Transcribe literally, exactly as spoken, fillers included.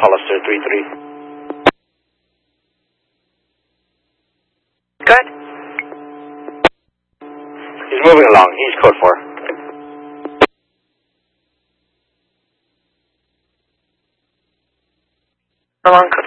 Hollister three three. Good. He's moving along. He's code four. Along